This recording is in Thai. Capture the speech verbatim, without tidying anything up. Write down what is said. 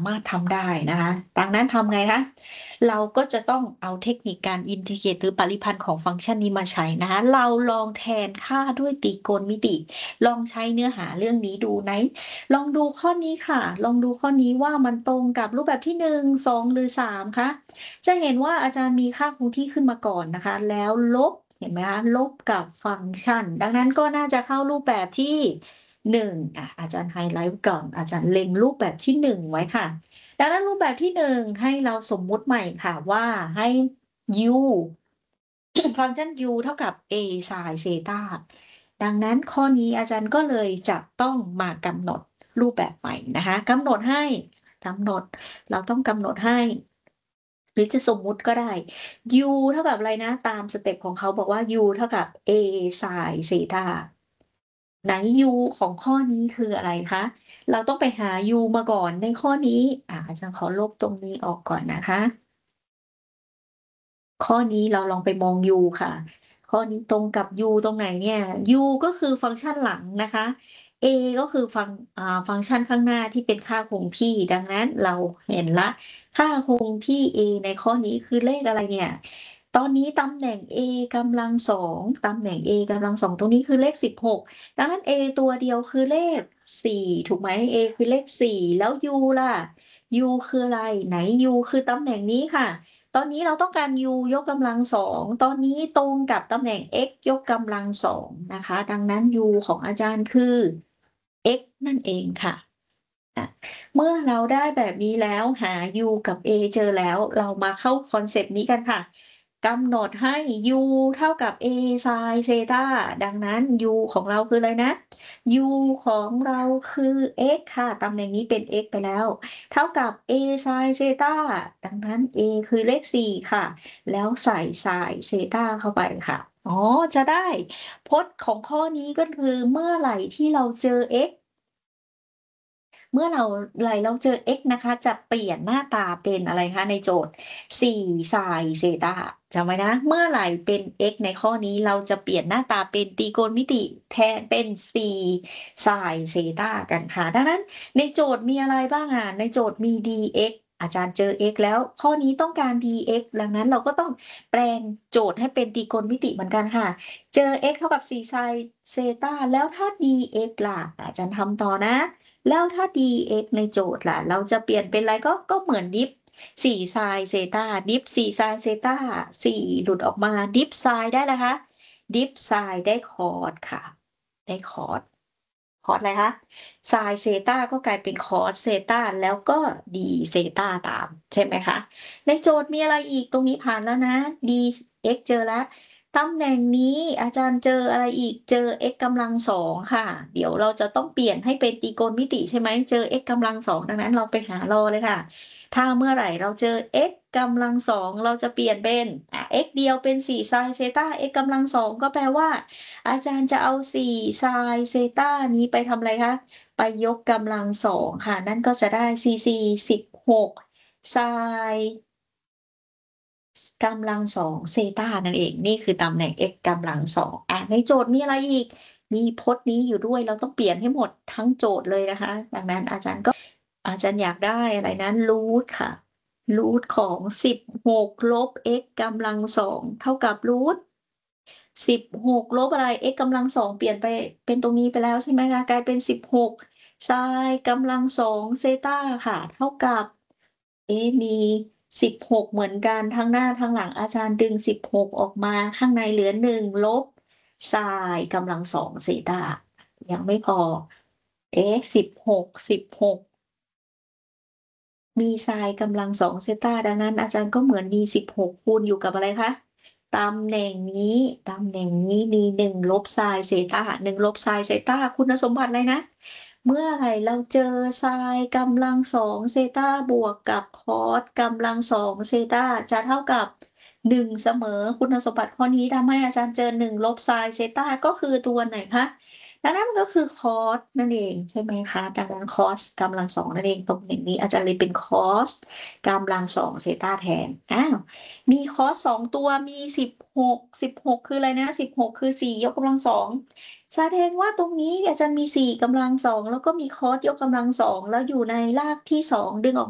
ามารถทำได้นะคะ ดังนั้นทำไงคะ เราก็จะต้องเอาเทคนิคการอินทิเกรต หรือปริพันธ์ของฟังก์ชันนี้มาใช้นะคะ เราลองแทนค่าด้วยตรีโกณมิติ ลองใช้เนื้อหาเรื่องนี้ดูไหน ลองดูข้อนี้ค่ะ ลองดูข้อนี้ว่ามันตรงกับรูปแบบที่ หนึ่ง สอง หรือ สาม คะ จะเห็นว่าอาจารย์มีค่าคงที่ขึ้นมาก่อนนะคะ แล้วลบ เห็นไหมคะ ลบกับฟังก์ชัน ดังนั้นก็น่าจะเข้ารูปแบบที่ หนึ่ง อะ อาจารย์ไฮไลต์ไว้ก่อน อาจารย์เล็งรูปแบบที่ หนึ่ง ไว้ค่ะ ดังนั้นรูปแบบที่ หนึ่ง ให้เราสมมุติใหม่ค่ะว่าให้ u ฟังก์ชัน u เท่ากับ a sin เซตา ดังนั้นข้อนี้อาจารย์ก็เลยจะต้องมากำหนดรูปแบบใหม่นะคะ กำหนดให้ กำหนด เราต้องกำหนดให้ หรือจะสมมุติก็ได้ u เท่ากับอะไรนะ ตามสเต็ปของเขาบอกว่า u เท่ากับ a sin เซตา ไหน u ของข้อนี้คืออะไรคะ เราต้องไปหา u มาก่อนในข้อนี้ อ่า อาจารย์ขอลบตรงนี้ออกก่อนนะคะ ข้อนี้เราลองไปมอง u ค่ะ ข้อนี้ตรงกับ u ตรงไหนเนี่ย u ก็คือฟังก์ชันหลังนะคะ a ก็คือฟัง อ่า ฟังก์ชันข้างหน้าที่เป็นค่าคงที่ ดังนั้นเราเห็นแล้ว ค่าคงที่ a ในข้อนี้คือเลขอะไรเนี่ย ตอนนี้ตำแหน่ง a กำลัง สอง ตำแหน่ง a กำลัง สอง ตรงนี้คือเลข สิบหก ดังนั้น a ตัวเดียวคือเลข สี่ ถูกไหม a คือเลข สี่ แล้ว u ล่ะ u คืออะไร ไหน u คือตำแหน่งนี้ค่ะ ตอนนี้เราต้องการ u ยกกำลัง สอง ตอนนี้ตรงกับตำแหน่ง x ยกกำลัง สอง นะคะ ดังนั้น u ของอาจารย์คือ x นั่นเองค่ะ อะ เมื่อเราได้แบบนี้แล้ว หา u กับ a เจอแล้ว เรามาเข้าคอนเซปต์นี้กันค่ะ กำหนดให้ u เท่ากับ a sin เซตา ดังนั้น u ของเราคืออะไรนะ u ของเราคือ x ค่ะ ตำแหน่งนี้เป็น x ไปแล้ว เท่ากับ a sin เซตา ดังนั้น a คือเลข สี่ ค่ะ แล้วใส่ sin เซตาเข้าไปค่ะ อ๋อ จะได้พจน์ของข้อนี้ก็คือเมื่อไหร่ที่เราเจอ x เมื่อเราไหร่เราเจอ x นะคะ จะเปลี่ยนหน้าตาเป็นอะไรคะในโจทย์ สี่ sin เซตา จำไว้นะ เมื่อไหร่เป็น x ในข้อนี้เราจะเปลี่ยนหน้าตาเป็นตรีโกณมิติแทนเป็น สี่ sin เซตากันค่ะ ดังนั้นในโจทย์มีอะไรบ้างอะ ในโจทย์มี dx อาจารย์เจอ x แล้ว ข้อนี้ต้องการ dx ดังนั้นเราก็ต้องแปลงโจทย์ให้เป็นตรีโกณมิติเหมือนกันค่ะ เจอ x เท่ากับ สี่ sin เซตา แล้วถ้า dx ล่ะ อาจารย์ทำต่อนะ แล้วถ้า dx ในโจทย์ล่ะ เราจะเปลี่ยนเป็นอะไร ก็ ก็เหมือนดิฟ สี่ sin เซตา ดิฟ สี่ sin เซตา สี่ หลุดออกมา ดิฟ sin ได้อะไรคะ ดิฟ sin ได้ cos ค่ะ ได้ cos cos อะไรคะ sin เซตาก็กลายเป็น cos เซตา แล้วก็ d เซตาตาม ใช่ไหมคะ ในโจทย์มีอะไรอีก ตรงนี้ผ่านแล้วนะ dx เจอแล้ว ตำแหน่งนี้อาจารย์เจออะไรอีก เจอ x กำลัง สอง ค่ะ เดี๋ยวเราจะต้องเปลี่ยนให้เป็นตรีโกณมิติใช่ไหม เจอ x กำลัง สอง ดังนั้นเราไปหารอเลยค่ะ ถ้าเมื่อไหร่เราเจอ x กำลัง สอง เราจะเปลี่ยนเป็น อ่า x เดียวเป็น สี่ sin เซตา x กำลัง สอง ก็แปลว่า อาจารย์จะเอา สี่ sin เซตานี้ไปทำอะไรคะ ไปยกกำลัง สอง ค่ะ นั่นก็จะได้ สี่ สี่ สิบหก sin กำลัง สอง เซตานั่นเอง นี่คือตำแหน่ง x กำลัง สอง อา ในโจทย์มีอะไรอีก มีพจน์นี้อยู่ด้วย เราต้องเปลี่ยนให้หมดทั้งโจทย์เลยนะคะ ดังนั้นอาจารย์ก็ อาจารย์อยากได้อะไรนะ root ค่ะ root ของ สิบหก ลบ x กำลัง สอง เท่ากับ root สิบหก ลบอะไร x กำลัง สอง เปลี่ยนไปเป็นตรงนี้ไปแล้วใช่ไหมคะ กลายเป็น สิบหก sin กำลัง สอง เซตาค่ะ เท่ากับ เอ๊ะ มี สิบหก เหมือนกันทั้งหน้าทั้งหลัง อาจารย์ดึง สิบหก ออกมา ข้างในเหลือ หนึ่ง ลบ sin กำลัง สอง เซตา ยังไม่พอ เอ๊ะ สิบหก สิบหก มี sin กำลัง สอง เซตา ดังนั้นอาจารย์ก็เหมือนมี สิบหก คูณอยู่กับอะไรคะ ตำแหน่งนี้ ตำแหน่งนี้มี หนึ่ง ลบ sin เซตา หนึ่ง ลบ sin เซตา คุณสมบัติอะไรนะ เมื่อไหร่เราเจอ sin กำลัง สอง เซตา บวกกับ cos กำลัง สอง เซตา จะเท่ากับ หนึ่ง เสมอ คุณสมบัติข้อนี้ทำให้อาจารย์เจอ หนึ่ง ลบ sin เซตา ก็คือตัวไหนคะ ดังนั้นมันก็คือ cos นั่นเองใช่ไหมคะ ดังนั้น cos กำลัง สอง นั่นเอง ตรงอย่างนี้อาจารย์เลยเป็น cos กำลัง สอง เซตา แทน อ้าว มี cos สอง ตัว มี สิบหก สิบหก คืออะไรนะ สิบหก คือ สี่ ยกกำลัง สอง แสดงว่าตรงนี้อาจารย์มี สี่ กำลัง สอง แล้วก็มี cos ยกกำลัง สอง แล้วอยู่ในรากที่ สอง ดึงออก